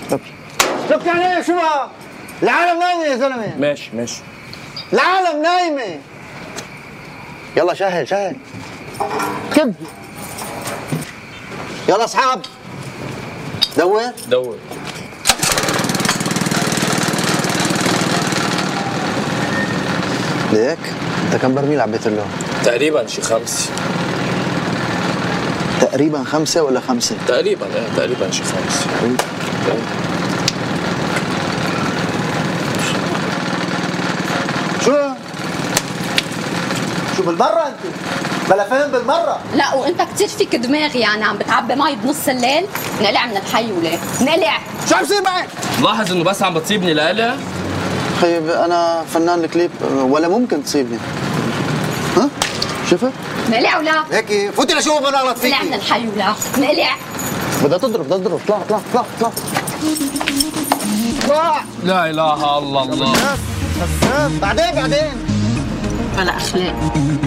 لك يعني ايه شو بقى؟ العالم نايمه يا زلمه. ماشي العالم نايمه. يلا شهل كب. يلا اصحاب دور. ليك انت كم برميل عبيت له؟ تقريبا شي 5. تقريبا 5 ولا 5؟ تقريبا شي 5. شو بالمرة انت؟ بلا فهم بالمرة. لا وانت كتير فيك دماغ، يعني عم بتعبي مي بنص الليل. نقلع من الحي وليه؟ نقلع. شو عم يصير معك؟ لاحظ انه بس عم بتصيبني لقلع. طيب انا فنان الكليب ولا ممكن تصيبني؟ ها؟ شفت؟ نقلع ولا؟ هيك فوتي لشوف انا غلط فيكي. نقلع من الحي ولا؟ نقلع. بدها تضرب اطلع. لا اله الا الله. بعدين بلا اخلاق.